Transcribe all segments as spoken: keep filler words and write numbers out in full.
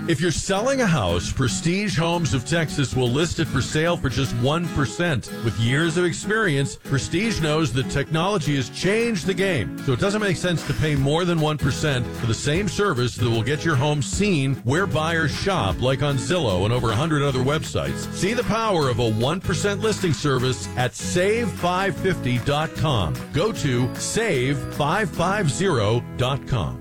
If you're selling a house, Prestige Homes of Texas will list it for sale for just one percent. With years of experience, Prestige knows that technology has changed the game, so it doesn't make sense to pay more than one percent for the same service that will get your home seen where buyers shop, like on Zillow and over one hundred other websites. See the power of a one percent listing service at save five fifty dot com. Go to save five fifty dot com.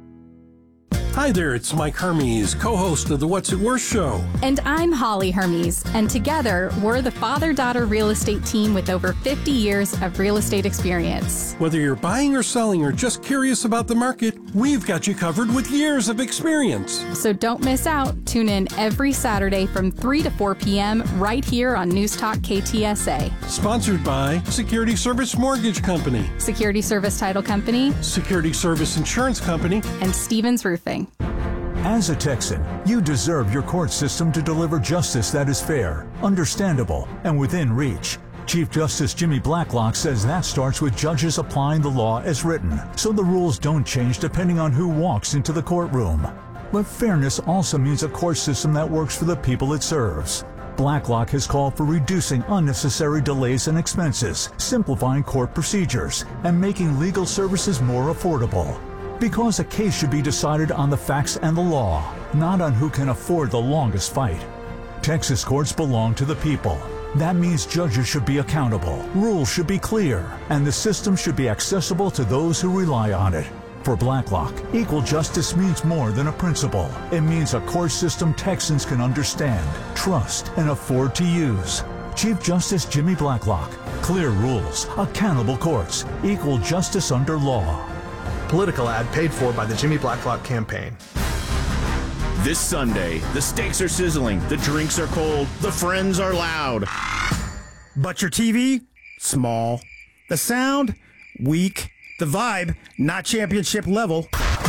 Hi there, it's Mike Hermes, co-host of the What's It Worth show. And I'm Holly Hermes, and together we're the father-daughter real estate team with over fifty years of real estate experience. Whether you're buying or selling or just curious about the market, we've got you covered with years of experience. So don't miss out. Tune in every Saturday from three to four p.m. right here on News Talk K T S A. Sponsored by Security Service Mortgage Company, Security Service Title Company, Security Service Insurance Company, and Stevens Roofing. As a Texan, you deserve your court system to deliver justice that is fair, understandable, and within reach. Chief Justice Jimmy Blacklock says that starts with judges applying the law as written, so the rules don't change depending on who walks into the courtroom. But fairness also means a court system that works for the people it serves. Blacklock has called for reducing unnecessary delays and expenses, simplifying court procedures, and making legal services more affordable. Because a case should be decided on the facts and the law, not on who can afford the longest fight. Texas courts belong to the people. That means judges should be accountable, rules should be clear, and the system should be accessible to those who rely on it. For Blacklock, equal justice means more than a principle. It means a court system Texans can understand, trust, and afford to use. Chief Justice Jimmy Blacklock. Clear rules, accountable courts, equal justice under law. Political ad paid for by the Jimmy Blacklock campaign. This Sunday, the steaks are sizzling, the drinks are cold, the friends are loud. But your T V? Small. The sound? Weak. The vibe? Not championship level.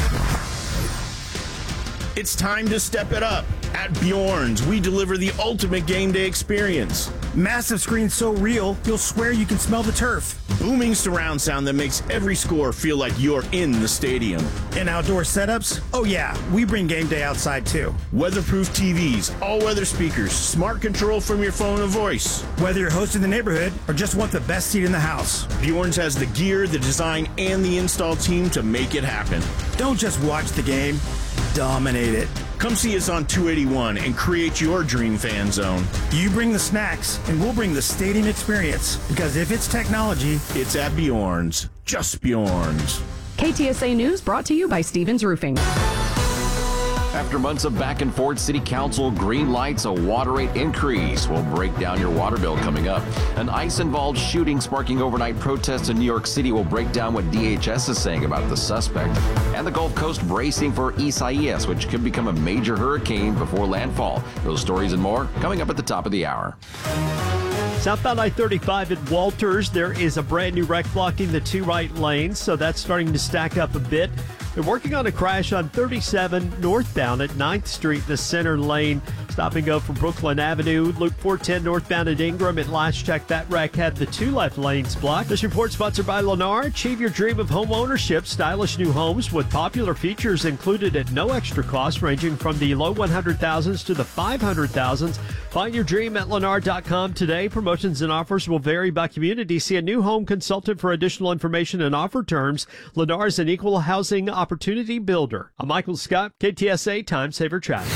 It's time to step it up. At Bjorn's, we deliver the ultimate game day experience. Massive screen so real, you'll swear you can smell the turf. Booming surround sound that makes every score feel like you're in the stadium. And outdoor setups? Oh yeah, we bring game day outside too. Weatherproof T Vs, all-weather speakers, smart control from your phone and voice. Whether you're hosting the neighborhood or just want the best seat in the house, Bjorn's has the gear, the design, and the install team to make it happen. Don't just watch the game, dominate it. Come see us on two eighty-one and create your dream fan zone. You bring the snacks, and we'll bring the stadium experience. Because if it's technology, it's at Bjorn's. Just Bjorn's. K T S A News brought to you by Stevens Roofing. After months of back and forth, City Council green lights a water rate increase. We'll break down your water bill coming up. An ICE-involved shooting sparking overnight protests in New York City. Will break down what D H S is saying about the suspect. And the Gulf Coast bracing for Isaias, which could become a major hurricane before landfall. Those stories and more coming up at the top of the hour. Southbound I thirty-five at Walters, there is a brand new wreck blocking the two right lanes, so that's starting to stack up a bit. They're working on a crash on thirty-seven northbound at ninth Street, the center lane. Stop and go from Brooklyn Avenue. Loop four ten northbound at Ingram. At last check, that wreck had the two left lanes blocked. This report sponsored by Lennar. Achieve your dream of home ownership. Stylish new homes with popular features included at no extra cost, ranging from the low one hundred thousands to the five hundred thousands. Find your dream at Lennar dot com today. Promotions and offers will vary by community. See a new home consultant for additional information and offer terms. Lennar is an equal housing opportunity builder. I'm Michael Scott, K T S A Time Saver Traffic.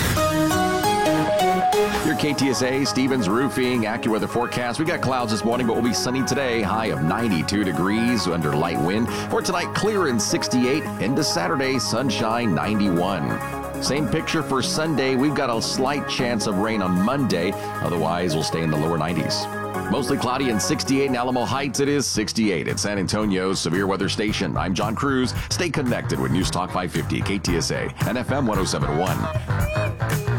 Your K T S A Stevens Roofing AccuWeather forecast. We got clouds this morning, but we'll be sunny today. High of ninety-two degrees under light wind. For tonight, clear and sixty-eight. Into Saturday, sunshine ninety-one. Same picture for Sunday. We've got a slight chance of rain on Monday. Otherwise, we'll stay in the lower nineties. Mostly cloudy and sixty-eight in Alamo Heights. It is sixty-eight at San Antonio's Severe Weather Station. I'm John Cruz. Stay connected with News Talk five fifty, K T S A, and F M one oh seven point one.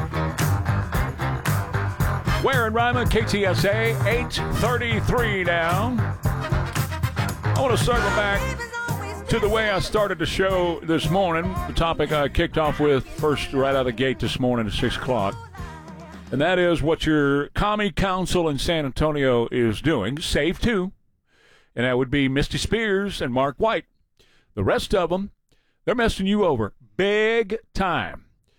Ware and Ryman, K T S A, eight thirty-three now. I want to circle back to the way I started the show this morning. The topic I kicked off with first right out of the gate this morning at six o'clock. And that is what your commie council in San Antonio is doing. Save two. And that would be Misty Spears and Mark White. The rest of them, they're messing you over big time.